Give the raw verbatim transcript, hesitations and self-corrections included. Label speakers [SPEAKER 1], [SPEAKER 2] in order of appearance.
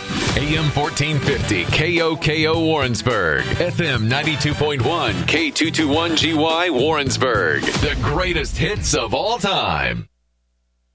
[SPEAKER 1] A M fourteen fifty K O K O Warrensburg, F M ninety-two point one K two twenty-one G Y Warrensburg. The greatest hits of all time.